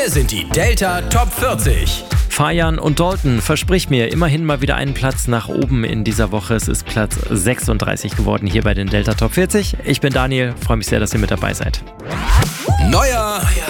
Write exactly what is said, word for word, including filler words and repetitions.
Hier sind die Delta Top vierzig. Fajan und Dalton, versprich mir immerhin mal wieder einen Platz nach oben in dieser Woche. Es ist Platz sechsunddreißig geworden hier bei den Delta Top vierzig. Ich bin Daniel, freue mich sehr, dass ihr mit dabei seid. Neuer